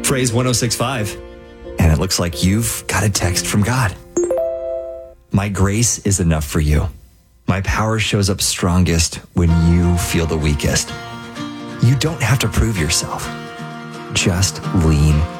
Phrase 1065. And it looks like you've got a text from God. My grace is enough for you. My power shows up strongest when you feel the weakest. You don't have to prove yourself. Just lean